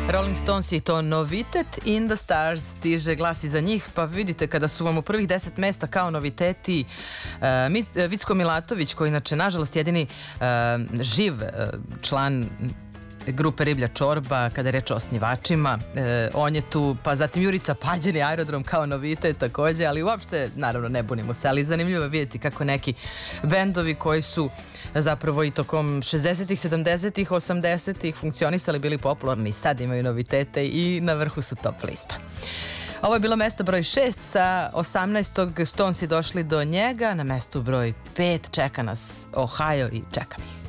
Rolling Stones je to novitet. In the Stars stiže glas iza njih, pa vidite kada su vam u prvih 10 mesta kao noviteti Vicko Milatović, koji inače nažalost jedini živ član grupe Riblja čorba kada je reč o osnivačima, on je tu, pa zatim Jurica Pađeni, Aerodrom kao novitet takođe, ali uopšte naravno ne bunimo se, ali zanimljivo je vidjeti kako neki bendovi koji su zapravo i tokom 60-ih, 70-ih, 80-ih funkcionisali, bili popularni, sad imaju novitete i na vrhu su top lista. Ovo je bilo mesto broj 6, sa 18. Stonesi došli do njega, na mestu broj 5 čeka nas Ohio i čekam ih.